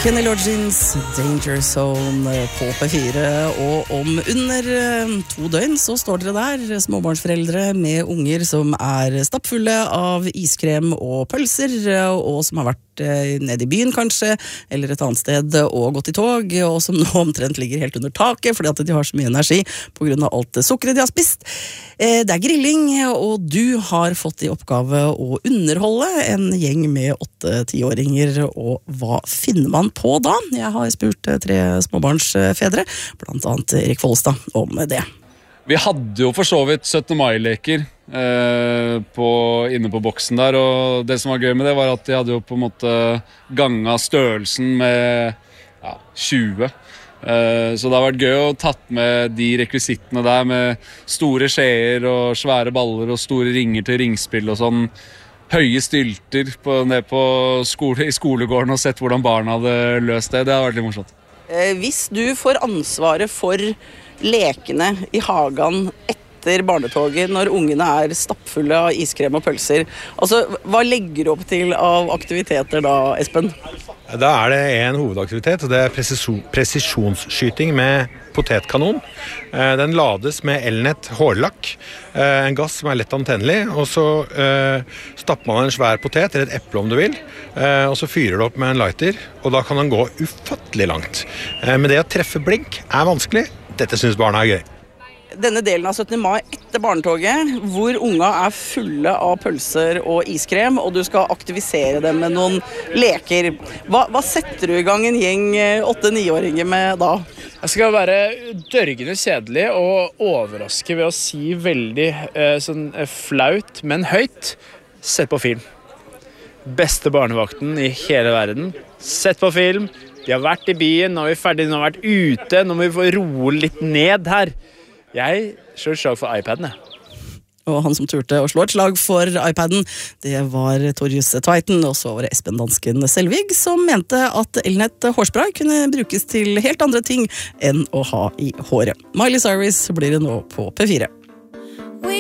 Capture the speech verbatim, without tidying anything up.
Kenny Loggins, Danger Zone på P fire, og om under to døgn så står dere der, småbarnsforeldre med unger som er stappfulle av iskrem og pølser, og som har vært ned i byen kanskje, eller et annet sted, og gått i tog, og som nå omtrent ligger helt under taket, fordi at de har så mye energi på grunn av alt sukkeret de har spist. Det er grilling, og du har fått i oppgave å underholde en gjeng med åtte-tiåringer, og hva finner man på da? Jeg har spurt tre småbarnsfedre, blant annet Erik Follestad, om det. Vi hadde jo for så vidt syttende mai-leker eh, på, inne på boksen der, og det som var gøy med det var at de hadde jo på en måte ganget størrelsen med ja, tjue. Eh, så det har vært gøy å tatt med de rekvisittene der med store skjeer og svære baller og store ringer til ringspill og sånn. Høye stylter på, ned på skole, i skolegården og sett hvordan barna hadde løst det. Det har vært litt morsomt. Eh, hvis du får ansvaret for lekene i hagen etter barnetoget når ungene er stappfulle av iskrem og pølser, altså, hva legger du opp til av aktiviteter da, Espen? Da er det en hovedaktivitet, og det er presisjonsskyting med potetkanon. Den lades med elnett hårlakk, en gass som er lett antennelig, og så stapper man en svær potet, eller et eple om du vil, og så fyrer du opp med en lighter, og da kan den gå ufattelig langt. Men det å treffe blink er vanskelig. Dette synes barna er gøy. Denne delen av syttende mai etter barnetoget, hvor unga er fulle av pølser og iskrem, og du skal aktivisere dem med noen leker. Hva, hva setter du i gang en gjeng åtte-niåringer med da? Jeg skal være dørgende kjedelig og overraske ved å si veldig eh, sånn flaut, men høyt. Sett på film. Beste barnevakten i hele verden. Sett på film. De har vært i byen, nå er vi ferdige, nå har vi vært ute, nå må vi få roe litt ned her. Jeg slår et slag for iPaden, jeg. Og han som turte å slå et slag for iPaden, det var Torjus Tveiten, og så var det Espen Dansken Selvig, som mente at elnett hårspray kunne brukes til helt andre ting enn å ha i håret. Miley Cyrus blir det nå på P fire.